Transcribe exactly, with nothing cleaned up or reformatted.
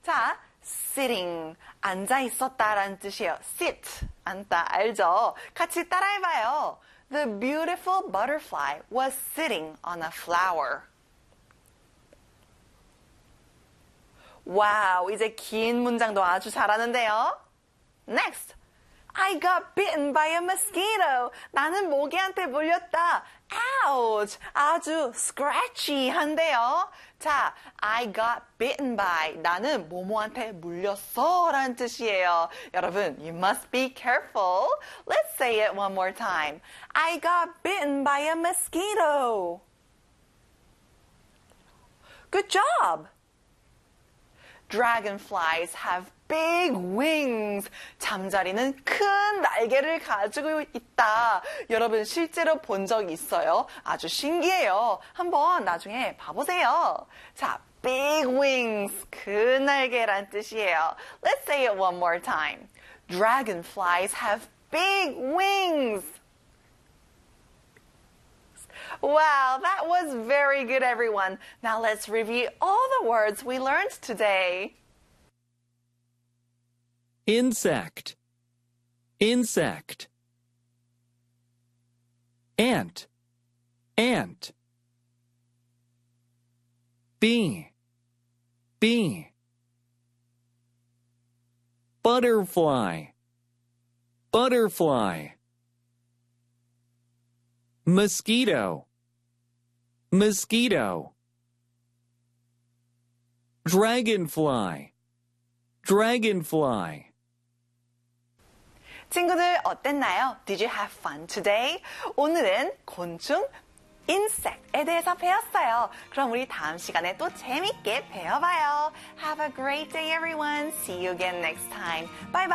자, sitting, 앉아 있었다라는 뜻이에요. sit, 앉다, 알죠? 같이 따라해봐요. The beautiful butterfly was sitting on a flower. 와우, 이제 긴 문장도 아주 잘하는데요. Next. I got bitten by a mosquito. 나는 모기한테 물렸다. Ouch! 아주 scratchy한데요. 자, I got bitten by. 나는 모모한테 물렸어 라는 뜻이에요. 여러분, you must be careful. Let's say it one more time. I got bitten by a mosquito. Good job! Dragonflies have big wings. 잠자리는 큰 날개를 가지고 있다. 여러분 실제로 본 적 있어요? 아주 신기해요. 한번 나중에 봐보세요. 자, big wings, 큰 날개란 뜻이에요. Let's say it one more time. Dragonflies have big wings. Wow, that was very good, everyone. Now let's review all the words we learned today. Insect, insect. Ant, ant. Bee, bee. Butterfly, butterfly. Mosquito, mosquito. Dragonfly, dragonfly. 친구들 어땠나요? Did you have fun today? 오늘은 곤충, insect에 대해서 배웠어요. 그럼 우리 다음 시간에 또 재밌게 배워봐요. Have a great day, everyone. See you again next time. Bye bye.